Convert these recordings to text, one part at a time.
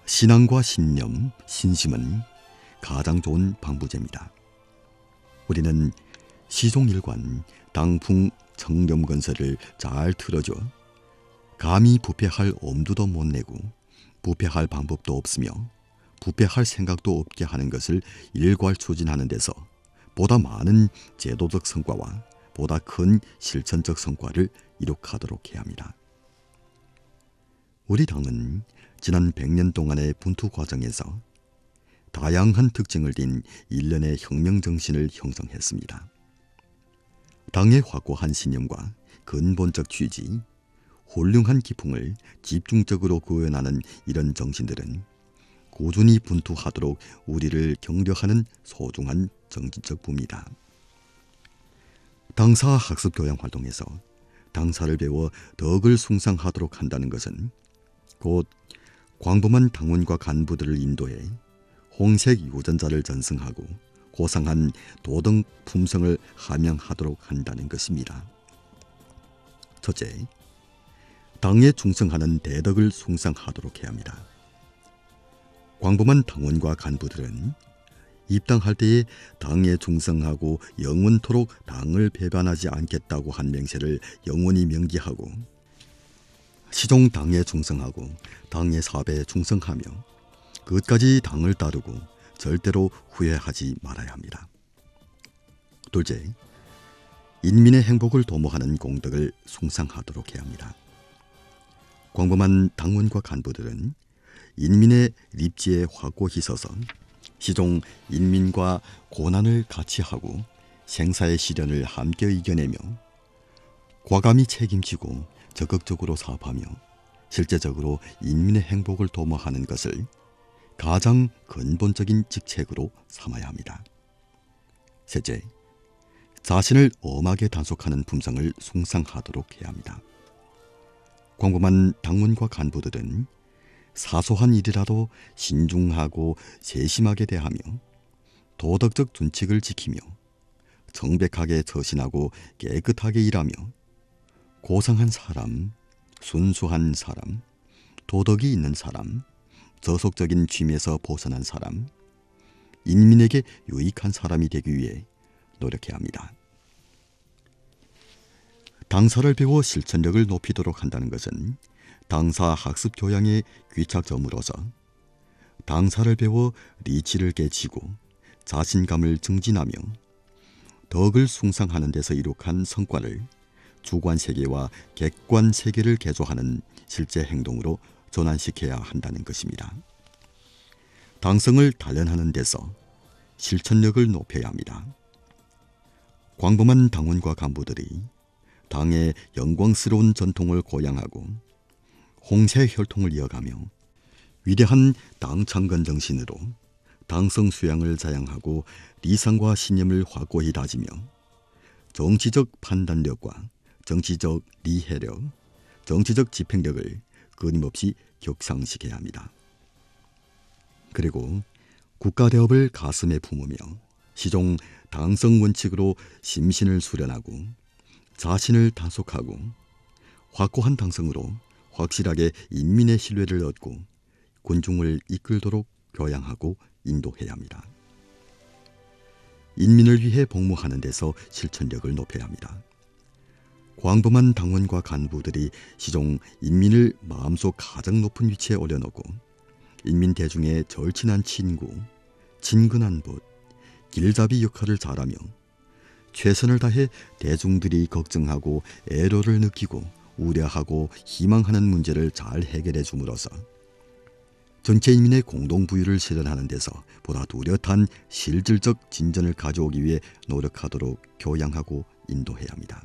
신앙과 신념, 신심은 가장 좋은 방부제입니다. 우리는 시종일관, 당풍, 청렴건설을 잘 틀어줘 감히 부패할 엄두도 못 내고 부패할 방법도 없으며 부패할 생각도 없게 하는 것을 일괄 추진하는 데서 보다 많은 제도적 성과와 보다 큰 실천적 성과를 이룩하도록 해야 합니다. 우리 당은 지난 100년 동안의 분투 과정에서 다양한 특징을 띤 일련의 혁명정신을 형성했습니다. 당의 확고한 신념과 근본적 취지, 훌륭한 기풍을 집중적으로 구현하는 이런 정신들은 꾸준히 분투하도록 우리를 격려하는 소중한 정신적 부입니다. 당사 학습 교양 활동에서 당사를 배워 덕을 숭상하도록 한다는 것은 곧 광범한 당원과 간부들을 인도해 홍색 유전자를 전승하고 고상한 도덕 품성을 함양하도록 한다는 것입니다. 첫째, 당에 충성하는 대덕을 숭상하도록 해야 합니다. 광범한 당원과 간부들은 입당할 때에 당에 충성하고 영원토록 당을 배반하지 않겠다고 한 맹세를 영원히 명기하고 시종 당에 충성하고 당의 사배에 충성하며 끝까지 당을 따르고 절대로 후회하지 말아야 합니다. 둘째, 인민의 행복을 도모하는 공덕을 숭상하도록 해야 합니다. 광범한 당원과 간부들은 인민의 립지에 확고히 서서 시종 인민과 고난을 같이 하고 생사의 시련을 함께 이겨내며 과감히 책임지고 적극적으로 사업하며 실제적으로 인민의 행복을 도모하는 것을 가장 근본적인 직책으로 삼아야 합니다. 셋째, 자신을 엄하게 단속하는 품성을 숭상하도록 해야 합니다. 광범한 당원과 간부들은 사소한 일이라도 신중하고 세심하게 대하며 도덕적 준칙을 지키며 정백하게 처신하고 깨끗하게 일하며 고상한 사람, 순수한 사람, 도덕이 있는 사람, 저속적인 취미에서 벗어난 사람, 인민에게 유익한 사람이 되기 위해 노력해야 합니다. 당사를 배워 실천력을 높이도록 한다는 것은 당사 학습 교양의 귀착점으로서 당사를 배워 리치를 깨치고 자신감을 증진하며 덕을 숭상하는 데서 이룩한 성과를 주관 세계와 객관 세계를 개조하는 실제 행동으로 전환시켜야 한다는 것입니다. 당성을 단련하는 데서 실천력을 높여야 합니다. 광범한 당원과 간부들이 당의 영광스러운 전통을 고양하고 홍세 혈통을 이어가며 위대한 당 창건 정신으로 당성 수양을 자양하고 리상과 신념을 확고히 다지며 정치적 판단력과 정치적 리해력, 정치적 집행력을 끊임없이 격상시켜야 합니다. 그리고 국가대업을 가슴에 품으며 시종 당성 원칙으로 심신을 수련하고 자신을 단속하고 확고한 당성으로 확실하게 인민의 신뢰를 얻고 군중을 이끌도록 교양하고 인도해야 합니다. 인민을 위해 복무하는 데서 실천력을 높여야 합니다. 광범한 당원과 간부들이 시종 인민을 마음속 가장 높은 위치에 올려놓고 인민 대중의 절친한 친구, 친근한 벗, 길잡이 역할을 잘하며 최선을 다해 대중들이 걱정하고 애로를 느끼고 우려하고 희망하는 문제를 잘 해결해 줌으로써 전체 인민의 공동부유를 실현하는 데서 보다 뚜렷한 실질적 진전을 가져오기 위해 노력하도록 교양하고 인도해야 합니다.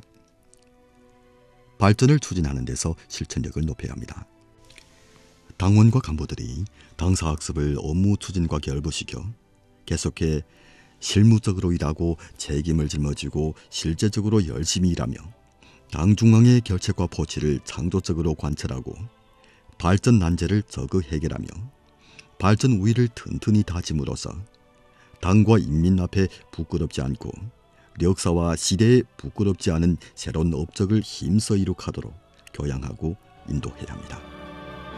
발전을 추진하는 데서 실천력을 높여야 합니다. 당원과 간부들이 당사학습을 업무 추진과 결부시켜 계속해 실무적으로 일하고 책임을 짊어지고 실제적으로 열심히 일하며 당 중앙의 결책과 포치를 창조적으로 관찰하고 발전 난제를 적극 해결하며 발전 우위를 튼튼히 다짐으로써 당과 인민 앞에 부끄럽지 않고 역사와 시대에 부끄럽지 않은 새로운 업적을 힘써 이룩하도록 교양하고 인도해야 합니다.